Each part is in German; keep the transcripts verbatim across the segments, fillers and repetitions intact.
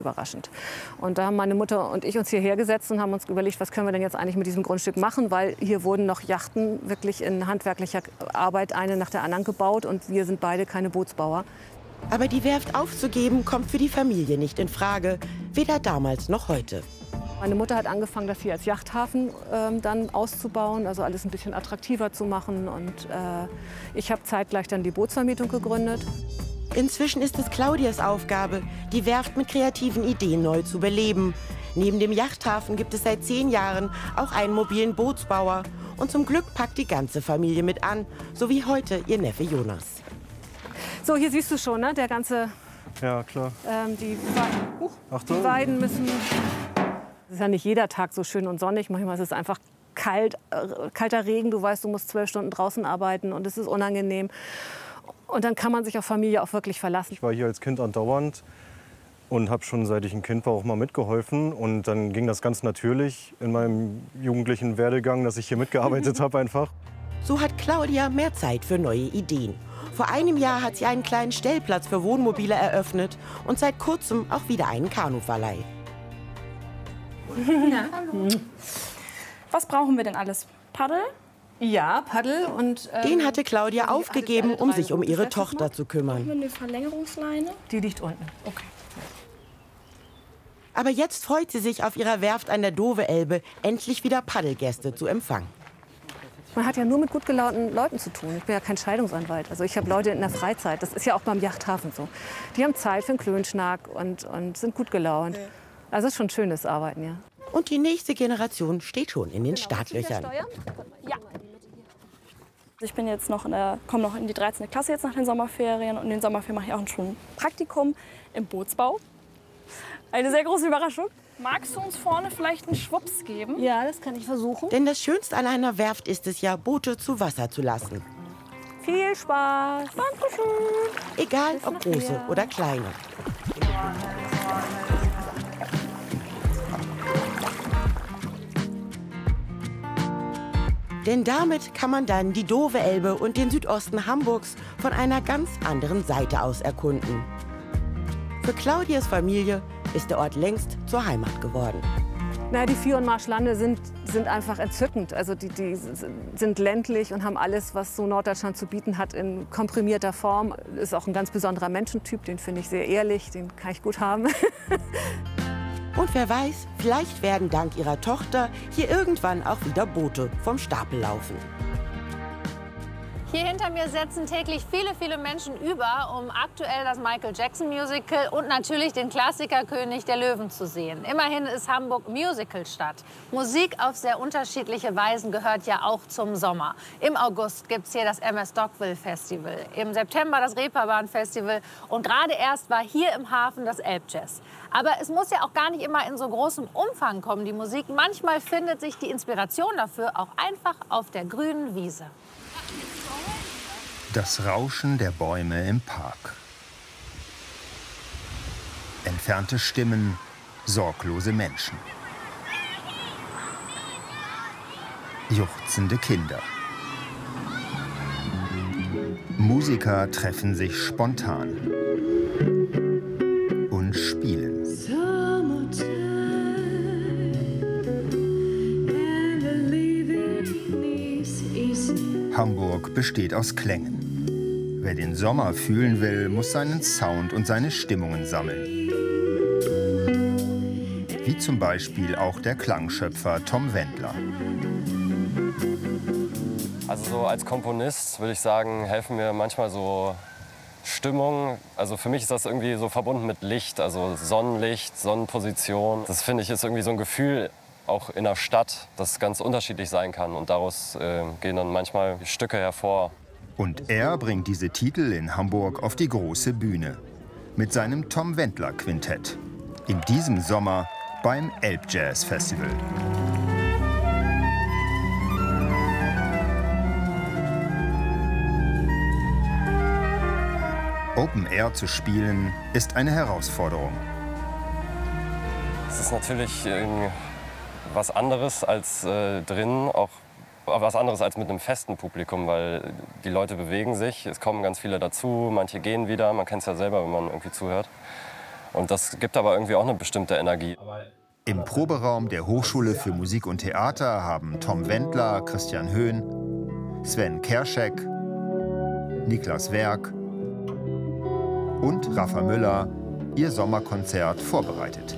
Überraschend. Und da haben meine Mutter und ich uns hierher gesetzt und haben uns überlegt, was können wir denn jetzt eigentlich mit diesem Grundstück machen, weil hier wurden noch Yachten wirklich in handwerklicher Arbeit eine nach der anderen gebaut und wir sind beide keine Bootsbauer. Aber die Werft aufzugeben, kommt für die Familie nicht in Frage, weder damals noch heute. Meine Mutter hat angefangen, das hier als Yachthafen äh, dann auszubauen, also alles ein bisschen attraktiver zu machen. Und äh, ich habe zeitgleich dann die Bootsvermietung gegründet. Inzwischen ist es Claudias Aufgabe, die Werft mit kreativen Ideen neu zu beleben. Neben dem Yachthafen gibt es seit zehn Jahren auch einen mobilen Bootsbauer. Und zum Glück packt die ganze Familie mit an, so wie heute ihr Neffe Jonas. So, hier siehst du schon, ne? Der ganze... Ja, klar. Ähm, die, Huch, Achtung. die Weiden müssen... Es ist ja nicht jeder Tag so schön und sonnig. Manchmal ist es einfach kalt, äh, kalter Regen. Du weißt, du musst zwölf Stunden draußen arbeiten und es ist unangenehm. Und dann kann man sich auf Familie auch wirklich verlassen. Ich war hier als Kind andauernd und habe schon seit ich ein Kind war auch mal mitgeholfen. Und dann ging das ganz natürlich in meinem jugendlichen Werdegang, dass ich hier mitgearbeitet habe einfach. So hat Claudia mehr Zeit für neue Ideen. Vor einem Jahr hat sie einen kleinen Stellplatz für Wohnmobile eröffnet und seit kurzem auch wieder einen Kanuverleih. Ja. Was brauchen wir denn alles? Paddel? Ja, Paddel und... Ähm, Den hatte Claudia aufgegeben, um sich um ihre Tochter zu kümmern. Eine Verlängerungsleine? Die liegt unten. Okay. Aber jetzt freut sie sich auf ihrer Werft an der Dove-Elbe, endlich wieder Paddelgäste zu empfangen. Man hat ja nur mit gut gelaunten Leuten zu tun. Ich bin ja kein Scheidungsanwalt. Also ich habe Leute in der Freizeit. Das ist ja auch beim Yachthafen so. Die haben Zeit für einen Klönschnack und, und sind gut gelaunt. Also es ist schon schönes Arbeiten, ja. Und die nächste Generation steht schon in den Startlöchern. Ja. Ich bin jetzt noch in der, komme noch in die dreizehnte Klasse jetzt nach den Sommerferien. Und in den Sommerferien mache ich auch schon ein Praktikum im Bootsbau. Eine sehr große Überraschung. Magst du uns vorne vielleicht einen Schwupps geben? Ja, das kann ich versuchen. Denn das Schönste an einer Werft ist es ja, Boote zu Wasser zu lassen. Viel Spaß. Dankeschön. Egal ob große oder kleine. Denn damit kann man dann die Dove-Elbe und den Südosten Hamburgs von einer ganz anderen Seite aus erkunden. Für Claudias Familie ist der Ort längst zur Heimat geworden. Na, die Vier- und Marschlande sind, sind einfach entzückend. Also die, die sind ländlich und haben alles, was so Norddeutschland zu bieten hat, in komprimierter Form. Ist auch ein ganz besonderer Menschentyp, den finde ich sehr ehrlich, den kann ich gut haben. Und wer weiß, vielleicht werden dank ihrer Tochter hier irgendwann auch wieder Boote vom Stapel laufen. Hier hinter mir setzen täglich viele, viele Menschen über, um aktuell das Michael Jackson Musical und natürlich den Klassiker König der Löwen zu sehen. Immerhin ist Hamburg Musicalstadt. Musik auf sehr unterschiedliche Weisen gehört ja auch zum Sommer. Im August gibt es hier das M S Dockville Festival, im September das Reeperbahn Festival und gerade erst war hier im Hafen das Elbjazz. Aber es muss ja auch gar nicht immer in so großem Umfang kommen, die Musik. Manchmal findet sich die Inspiration dafür auch einfach auf der grünen Wiese. Das Rauschen der Bäume im Park. Entfernte Stimmen, sorglose Menschen. Juchzende Kinder. Musiker treffen sich spontan und spielen. Hamburg besteht aus Klängen. Wer den Sommer fühlen will, muss seinen Sound und seine Stimmungen sammeln. Wie zum Beispiel auch der Klangschöpfer Tom Wendler. Also so als Komponist würde ich sagen, helfen mir manchmal so Stimmung. Also für mich ist das irgendwie so verbunden mit Licht, also Sonnenlicht, Sonnenposition. Das finde ich ist irgendwie so ein Gefühl, auch in der Stadt, das ganz unterschiedlich sein kann. Und daraus äh, gehen dann manchmal Stücke hervor. Und er bringt diese Titel in Hamburg auf die große Bühne. Mit seinem Tom Wendler Quintett. In diesem Sommer beim Elbjazz Festival. Open Air zu spielen, ist eine Herausforderung. Es ist natürlich äh, was anderes als äh, drin, auch was anderes als mit einem festen Publikum, weil die Leute bewegen sich, es kommen ganz viele dazu, manche gehen wieder, man kennt es ja selber, wenn man irgendwie zuhört. Und das gibt aber irgendwie auch eine bestimmte Energie. Im Proberaum der Hochschule für Musik und Theater haben Tom Wendler, Christian Höhn, Sven Kerschek, Niklas Werk und Rafa Müller ihr Sommerkonzert vorbereitet.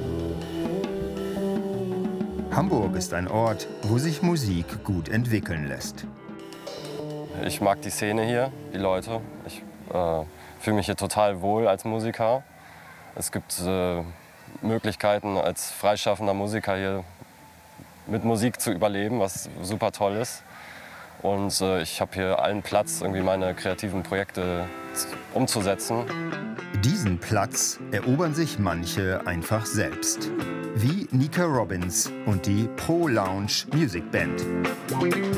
Hamburg ist ein Ort, wo sich Musik gut entwickeln lässt. Ich mag die Szene hier, die Leute. Ich äh, fühle mich hier total wohl als Musiker. Es gibt äh, Möglichkeiten, als freischaffender Musiker hier mit Musik zu überleben, was super toll ist. Und äh, ich habe hier allen Platz, irgendwie meine kreativen Projekte umzusetzen. Diesen Platz erobern sich manche einfach selbst. Wie Nika Robbins und die Pro Lounge Music Band.